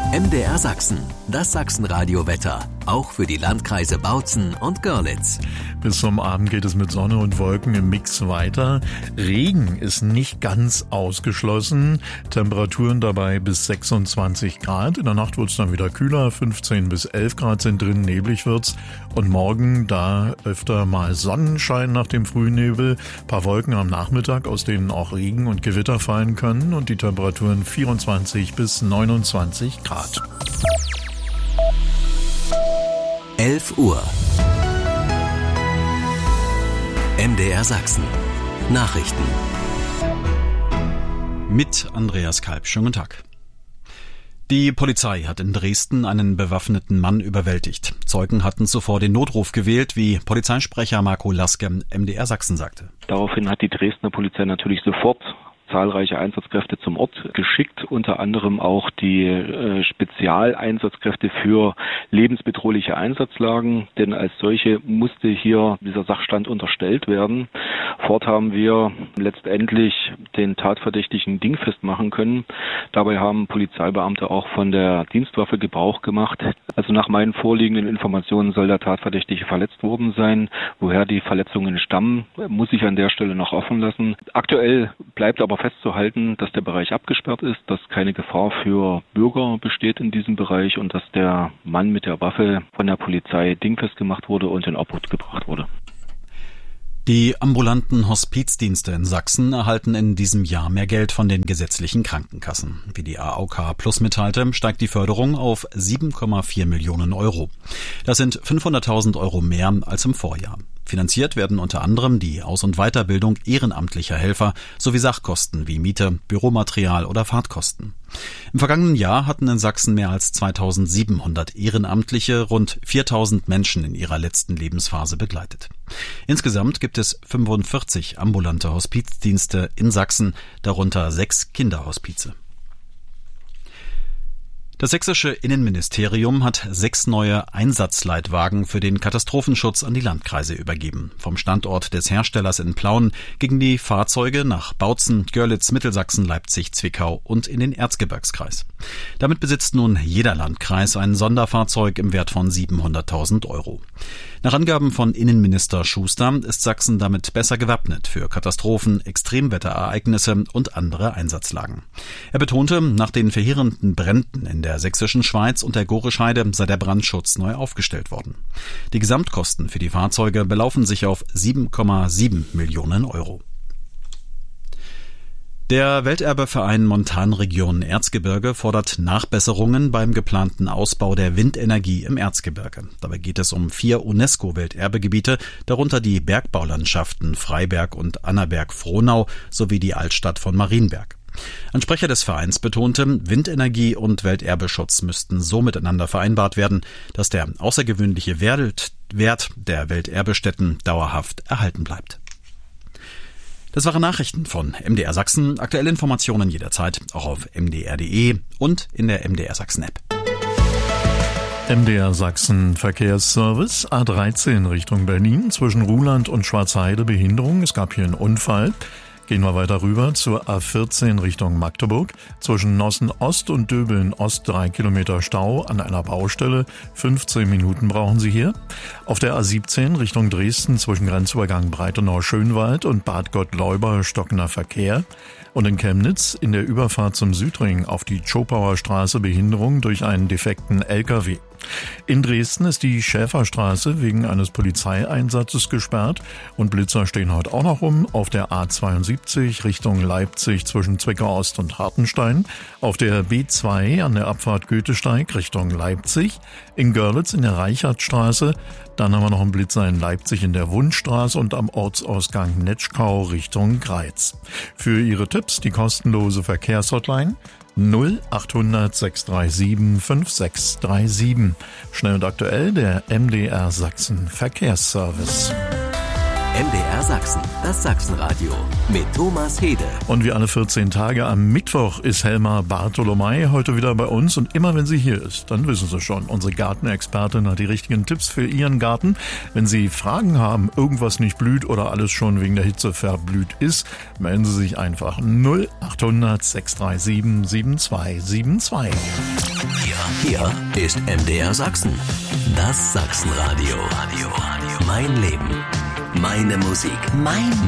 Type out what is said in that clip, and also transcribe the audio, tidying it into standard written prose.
MDR Sachsen, das Sachsenradio-Wetter, auch für die Landkreise Bautzen und Görlitz. Bis zum Abend geht es mit Sonne und Wolken im Mix weiter. Regen ist nicht ganz ausgeschlossen. Temperaturen dabei bis 26 Grad. In der Nacht wird es dann wieder kühler. 15 bis 11 Grad sind drin, neblig wird's. Und morgen da öfter mal Sonnenschein nach dem Frühnebel. Ein paar Wolken am Nachmittag, aus denen auch Regen und Gewitter fallen können. Und die Temperaturen 24 bis 29 Grad. 11 Uhr. MDR Sachsen. Nachrichten. Mit Andreas Kalb. Schönen guten Tag. Die Polizei hat in Dresden einen bewaffneten Mann überwältigt. Zeugen hatten zuvor den Notruf gewählt, wie Polizeisprecher Marco Laske MDR Sachsen sagte. Daraufhin hat die Dresdner Polizei natürlich sofort zahlreiche Einsatzkräfte zum Ort geschickt, unter anderem auch die Spezialeinsatzkräfte für lebensbedrohliche Einsatzlagen, denn als solche musste hier dieser Sachstand unterstellt werden. Fort haben wir letztendlich den Tatverdächtigen dingfest machen können. Dabei haben Polizeibeamte auch von der Dienstwaffe Gebrauch gemacht. Also nach meinen vorliegenden Informationen soll der Tatverdächtige verletzt worden sein. Woher die Verletzungen stammen, muss ich an der Stelle noch offen lassen. Aktuell bleibt aber festzuhalten, dass der Bereich abgesperrt ist, dass keine Gefahr für Bürger besteht in diesem Bereich und dass der Mann mit der Waffe von der Polizei dingfest gemacht wurde und in Obhut gebracht wurde. Die ambulanten Hospizdienste in Sachsen erhalten in diesem Jahr mehr Geld von den gesetzlichen Krankenkassen. Wie die AOK Plus mitteilte, steigt die Förderung auf 7,4 Millionen Euro. Das sind 500.000 Euro mehr als im Vorjahr. Finanziert werden unter anderem die Aus- und Weiterbildung ehrenamtlicher Helfer sowie Sachkosten wie Miete, Büromaterial oder Fahrtkosten. Im vergangenen Jahr hatten in Sachsen mehr als 2.700 Ehrenamtliche rund 4.000 Menschen in ihrer letzten Lebensphase begleitet. Insgesamt gibt es 45 ambulante Hospizdienste in Sachsen, darunter 6 Kinderhospize. Das sächsische Innenministerium hat 6 neue Einsatzleitwagen für den Katastrophenschutz an die Landkreise übergeben. Vom Standort des Herstellers in Plauen gingen die Fahrzeuge nach Bautzen, Görlitz, Mittelsachsen, Leipzig, Zwickau und in den Erzgebirgskreis. Damit besitzt nun jeder Landkreis ein Sonderfahrzeug im Wert von 700.000 Euro. Nach Angaben von Innenminister Schuster ist Sachsen damit besser gewappnet für Katastrophen, Extremwetterereignisse und andere Einsatzlagen. Er betonte, nach den verheerenden Bränden in der sächsischen Schweiz und der Gorescheide sei der Brandschutz neu aufgestellt worden. Die Gesamtkosten für die Fahrzeuge belaufen sich auf 7,7 Millionen Euro. Der Welterbeverein Montanregion Erzgebirge fordert Nachbesserungen beim geplanten Ausbau der Windenergie im Erzgebirge. Dabei geht es um 4 UNESCO-Welterbegebiete, darunter die Bergbaulandschaften Freiberg und Annaberg-Frohnau sowie die Altstadt von Marienberg. Ein Sprecher des Vereins betonte, Windenergie und Welterbeschutz müssten so miteinander vereinbart werden, dass der außergewöhnliche Wert der Welterbestätten dauerhaft erhalten bleibt. Das waren Nachrichten von MDR Sachsen. Aktuelle Informationen jederzeit auch auf mdr.de und in der MDR Sachsen App. MDR Sachsen Verkehrsservice, A13 Richtung Berlin, zwischen Ruhland und Schwarzheide Behinderung. Es gab hier einen Unfall. Gehen wir weiter rüber zur A14 Richtung Magdeburg. Zwischen Nossen Ost und Döbeln Ost 3 Kilometer Stau an einer Baustelle. 15 Minuten brauchen Sie hier. Auf der A17 Richtung Dresden zwischen Grenzübergang Breitenau-Schönwald und Bad Gottleuba stockender Verkehr. Und in Chemnitz in der Überfahrt zum Südring auf die Tschopauer Straße Behinderung durch einen defekten LKW. In Dresden ist die Schäferstraße wegen eines Polizeieinsatzes gesperrt und Blitzer stehen heute auch noch rum auf der A72 Richtung Leipzig zwischen Zwickau Ost und Hartenstein, auf der B2 an der Abfahrt Goethesteig Richtung Leipzig, in Görlitz in der Reichertstraße, dann haben wir noch einen Blitzer in Leipzig in der Wundstraße und am Ortsausgang Netschkau Richtung Greiz. Für Ihre Tipps die kostenlose Verkehrshotline 0800 637 5637. Schnell und aktuell der MDR Sachsen Verkehrsservice. MDR Sachsen, das Sachsenradio mit Thomas Hede. Und wie alle 14 Tage am Mittwoch ist Helma Bartolomei heute wieder bei uns. Und immer wenn sie hier ist, dann wissen Sie schon, unsere Gartenexpertin hat die richtigen Tipps für Ihren Garten. Wenn Sie Fragen haben, irgendwas nicht blüht oder alles schon wegen der Hitze verblüht ist, melden Sie sich einfach 0800 637 7272. Ihr Hier ist MDR Sachsen. Das Sachsenradio. Mein Leben. Meine Musik.